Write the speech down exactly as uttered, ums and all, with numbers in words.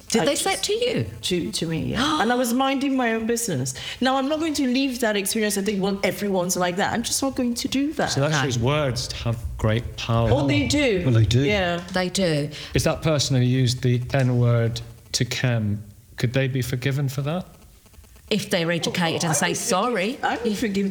Did I they just, say it to you? To, to me, yeah. And I was minding my own business. Now, I'm not going to leave that experience and think, well, everyone's like that. I'm just not going to do that. So that shows words have great power. Oh, they do. Well, they do. Yeah. They do. Is that person who used the N-word to Ken, could they be forgiven for that? If they're educated and say sorry. I would forgive